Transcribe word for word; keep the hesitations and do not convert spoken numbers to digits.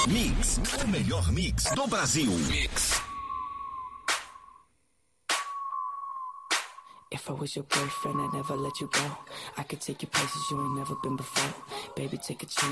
Mix, o melhor mix do Brasil. Mix. If I was your boyfriend, I'd never let you go. I could take you places you ain't never been before. Baby, take a chance.